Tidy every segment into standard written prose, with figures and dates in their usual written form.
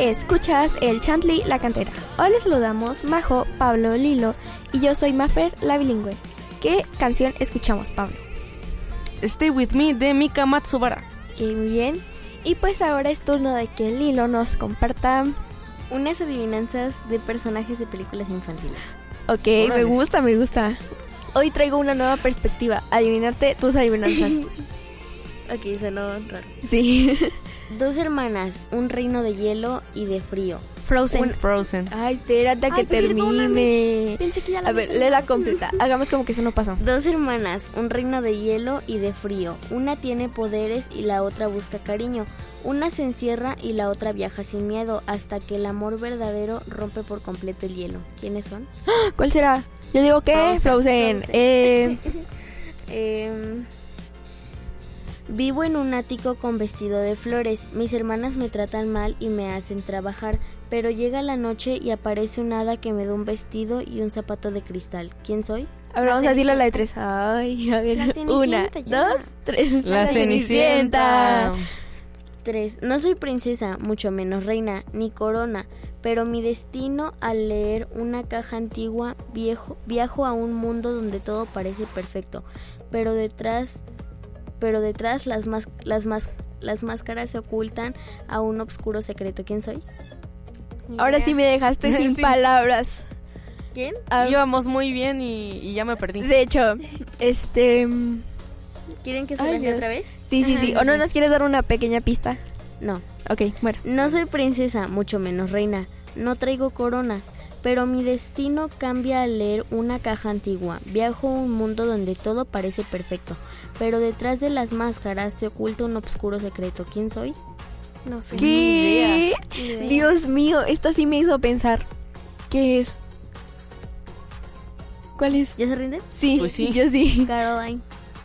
Escuchas el Chantley La Cantera. Hoy les saludamos Majo, Pablo, Lilo y yo soy Mafer, la bilingüe. ¿Qué canción escuchamos, Pablo? Stay With Me de Mika Matsubara. Ok, muy bien. Y pues ahora es turno de que Lilo nos comparta unas adivinanzas de personajes de películas infantiles. Ok, me gusta. Hoy traigo una nueva perspectiva, adivinarte tus adivinanzas. Ok, sonó raro. Sí. 2 hermanas, un reino de hielo y de frío. Frozen. Ay, espérate a que termine. Pensé que ya la A ver, léela completa. Hagamos como que eso no pasó. 2 hermanas, un reino de hielo y de frío. Una tiene poderes y la otra busca cariño. Una se encierra y la otra viaja sin miedo hasta que el amor verdadero rompe por completo el hielo. ¿Quiénes son? ¿Cuál será? Yo digo que Frozen. Vivo en un ático con vestido de flores. Mis hermanas me tratan mal y me hacen trabajar. Pero llega la noche y aparece un hada que me da un vestido y un zapato de cristal. ¿Quién soy? A ver, vamos a decirlo a la de 3. Ay, a ver. 1, 2, 3. La Cenicienta. 3. No soy princesa, mucho menos reina, ni corona. Pero mi destino al leer una caja antigua, viajo a un mundo donde todo parece perfecto. Pero detrás las máscaras se ocultan a un oscuro secreto. ¿Quién soy? Ahora sí me dejaste sin palabras. ¿Quién? Íbamos muy bien y ya me perdí. De hecho, ¿Quieren que se lo lea otra vez? Sí. ¿O no nos quieres dar una pequeña pista? No. Ok, bueno. No soy princesa, mucho menos reina. No traigo corona. Pero mi destino cambia al leer una caja antigua. Viajo a un mundo donde todo parece perfecto. Pero detrás de las máscaras se oculta un oscuro secreto. ¿Quién soy? No sé. ¿Qué? Ni idea. Dios mío, esto sí me hizo pensar. ¿Qué es? ¿Cuál es? ¿Ya se rinden? Sí, pues sí. Yo sí. Caroline.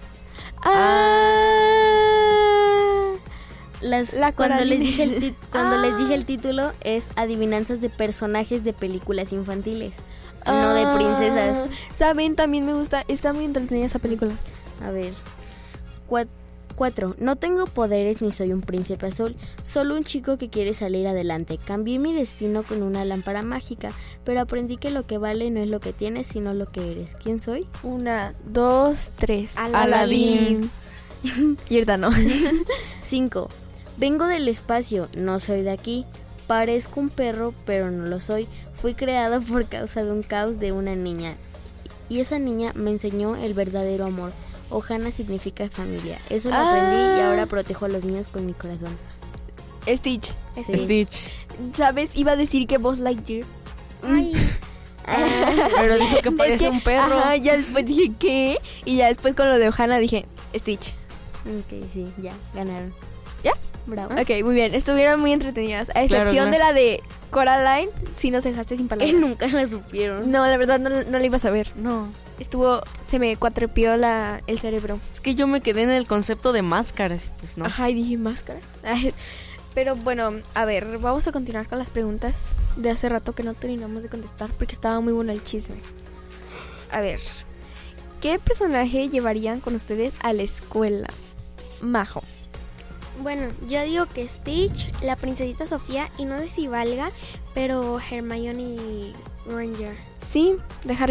Cuando les dije el título es adivinanzas de personajes de películas infantiles, no de princesas. ¿Saben? También me gusta. Está muy entretenida esa película. A ver. 4. No tengo poderes ni soy un príncipe azul, solo un chico que quiere salir adelante. Cambié mi destino con una lámpara mágica, pero aprendí que lo que vale no es lo que tienes, sino lo que eres. ¿Quién soy? 1, 2, 3. Aladín. Y ahorita no. 5. Vengo del espacio, no soy de aquí. Parezco un perro, pero no lo soy. Fui creado por causa de un caos de una niña. Y esa niña me enseñó el verdadero amor. Ohana significa familia. Eso lo aprendí y ahora protejo a los niños con mi corazón. Stitch. Stitch. ¿Sabes? Iba a decir que Buzz Lightyear. Ay. Pero dijo que parece un perro. Ajá, ya después dije ¿qué? Y ya después con lo de Ohana dije Stitch. Ok, sí, ya, ganaron. ¿Ya? Bravo. Ok, muy bien. Estuvieron muy entretenidas. A excepción de la de Coraline, sí nos dejaste sin palabras. Nunca la supieron. No, la verdad no la ibas a ver. No. Se me cuatrepió el cerebro. Es que yo me quedé en el concepto de máscaras y pues no. Ajá, y dije máscaras. Ay, pero bueno, a ver, vamos a continuar con las preguntas de hace rato que no terminamos de contestar porque estaba muy bueno el chisme. A ver, ¿qué personaje llevarían con ustedes a la escuela? Majo. Bueno, yo digo que Stitch, la princesita Sofía, y no sé si valga, pero Hermione Granger. Sí, de Harry